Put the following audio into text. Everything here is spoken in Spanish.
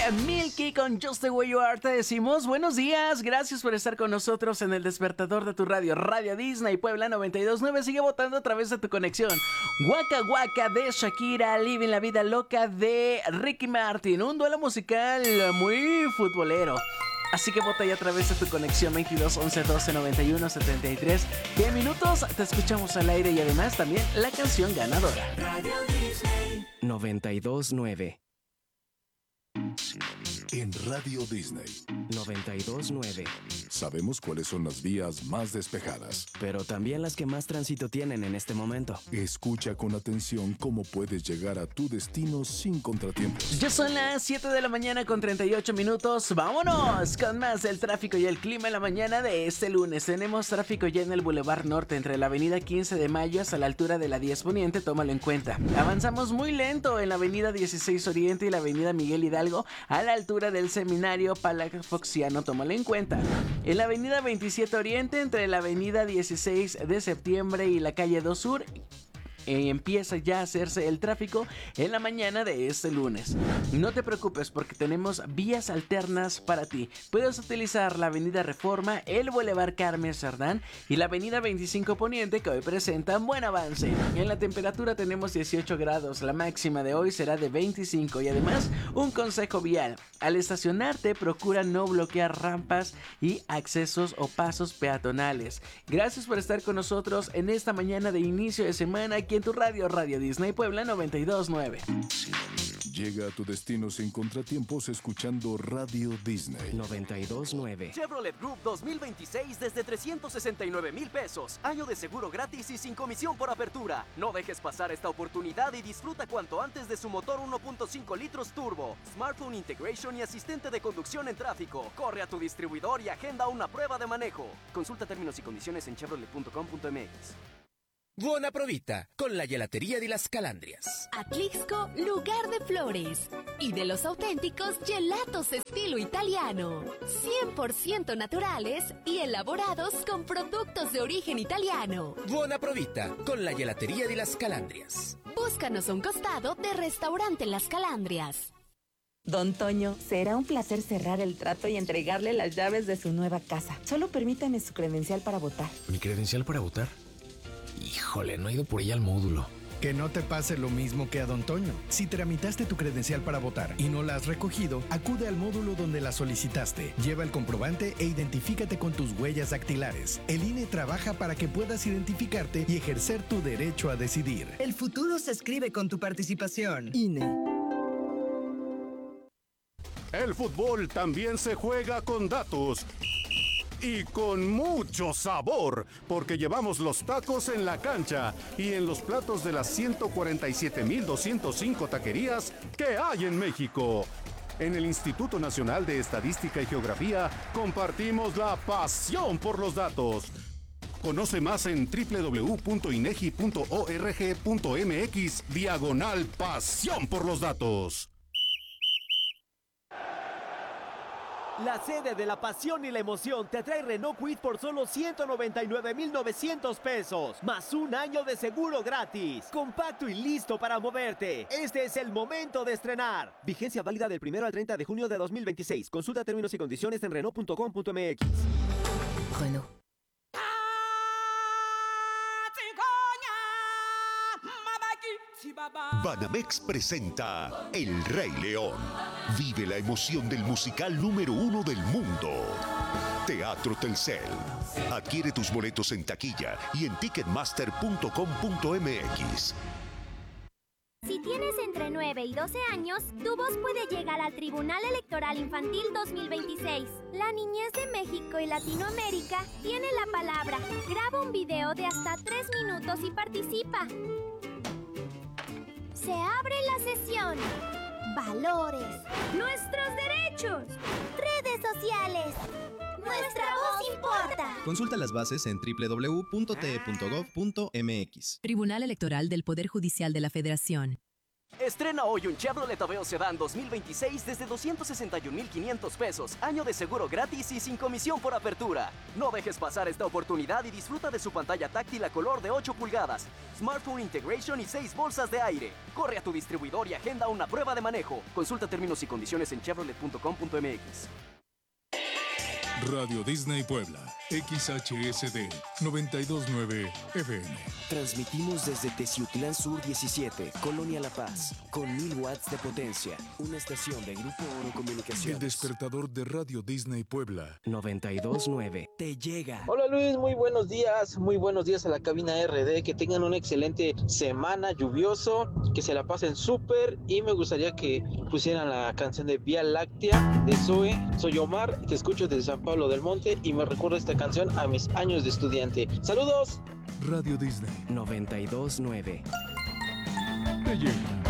Milky con Just the Way You Are. Te decimos buenos días, gracias por estar con nosotros en el despertador de tu radio, Radio Disney Puebla 92.9. Sigue votando a través de tu conexión. Waka Waka de Shakira, Living la Vida Loca de Ricky Martin. Un duelo musical muy futbolero. Así que vota ya a través de tu conexión 22 11 12 91 73. ¿Qué minutos te escuchamos al aire? Y además también la canción ganadora. Radio Disney 92.9. En Radio Disney 92.9. sabemos cuáles son las vías más despejadas. Pero también las que más tránsito tienen en este momento. Escucha con atención cómo puedes llegar a tu destino sin contratiempos. Ya son las 7 de la mañana con 38 minutos. ¡Vámonos! Con más del tráfico y el clima en la mañana de este lunes. Tenemos tráfico ya en el Boulevard Norte entre la avenida 15 de Mayo hasta la altura de la 10 Poniente. Tómalo en cuenta. Avanzamos muy lento en la avenida 16 Oriente y la avenida Miguel Hidalgo a la altura del Seminario Palafoxiano. Tómalo en cuenta. En la avenida 27 Oriente entre la avenida 16 de Septiembre y la calle 2 Sur empieza ya a hacerse el tráfico en la mañana de este lunes. No te preocupes porque tenemos vías alternas para ti. Puedes utilizar la avenida Reforma, el Boulevard Carmen Cerdán y la avenida 25 Poniente, que hoy presentan buen avance. En la temperatura tenemos 18 grados, la máxima de hoy será de 25 y además un consejo vial. Al estacionarte procura no bloquear rampas y accesos o pasos peatonales. Gracias por estar con nosotros en esta mañana de inicio de semana aquí en tu radio, Radio Disney Puebla 92.9. Llega a tu destino sin contratiempos escuchando Radio Disney 92.9. Chevrolet Group 2026 desde 369,000 pesos. Año de seguro gratis y sin comisión por apertura. No dejes pasar esta oportunidad y disfruta cuanto antes de su motor 1.5 litros turbo, smartphone integration y asistente de conducción en tráfico. Corre a tu distribuidor y agenda una prueba de manejo. Consulta términos y condiciones en chevrolet.com.mx. Buona provita con la gelatería de las Calandrias. Atlixco, lugar de flores y de los auténticos gelatos estilo italiano. 100% naturales y elaborados con productos de origen italiano. Buona provita con la gelatería de las Calandrias. Búscanos a un costado de Restaurante Las Calandrias. Don Toño, será un placer cerrar el trato y entregarle las llaves de su nueva casa. Solo permítame su credencial para votar. ¿Mi credencial para votar? Híjole, no he ido por ella al módulo. Que no te pase lo mismo que a Don Toño. Si tramitaste tu credencial para votar y no la has recogido, acude al módulo donde la solicitaste. Lleva el comprobante e identifícate con tus huellas dactilares. El INE trabaja para que puedas identificarte y ejercer tu derecho a decidir. El futuro se escribe con tu participación. INE. El fútbol también se juega con datos. Y con mucho sabor, porque llevamos los tacos en la cancha y en los platos de las 147,205 taquerías que hay en México. En el Instituto Nacional de Estadística y Geografía compartimos la pasión por los datos. Conoce más en www.inegi.org.mx/pasión por los datos. La sede de la pasión y la emoción te trae Renault Kwid por solo 199,900 pesos, más un año de seguro gratis. Compacto y listo para moverte. Este es el momento de estrenar. Vigencia válida del 1 al 30 de junio de 2026. Consulta términos y condiciones en Renault.com.mx. Renault. Banamex presenta El Rey León. Vive la emoción del musical número 1 del mundo. Teatro Telcel. Adquiere tus boletos en taquilla y en ticketmaster.com.mx. Si tienes entre 9 y 12 años, tu voz puede llegar al Tribunal Electoral Infantil 2026. La niñez de México y Latinoamérica tiene la palabra. Graba un video de hasta 3 minutos y participa. Se abre la sesión. Valores. Nuestros derechos. Redes sociales. Nuestra voz importa. Consulta las bases en www.te.gov.mx. Tribunal Electoral del Poder Judicial de la Federación. Estrena hoy un Chevrolet Aveo Sedán 2026 desde 261,500 pesos, año de seguro gratis y sin comisión por apertura. No dejes pasar esta oportunidad y disfruta de su pantalla táctil a color de 8 pulgadas, Smartphone Integration y 6 bolsas de aire. Corre a tu distribuidor y agenda una prueba de manejo. Consulta términos y condiciones en chevrolet.com.mx. Radio Disney Puebla, XHSD 929 FM. Transmitimos desde Teciutlán Sur 17, Colonia La Paz, con 1000 watts de potencia. Una estación de Grupo Oro Comunicaciones. El despertador de Radio Disney Puebla. 929 te llega. Hola Luis, muy buenos días a la cabina RD, que tengan una excelente semana, lluvioso, que se la pasen súper, y me gustaría que pusieran la canción de Vía Láctea de Zoe. Soy Omar, te escucho desde San Pablo del Monte y me recuerda esta canción a mis años de estudiante. ¡Saludos! Radio Disney 929 te llega.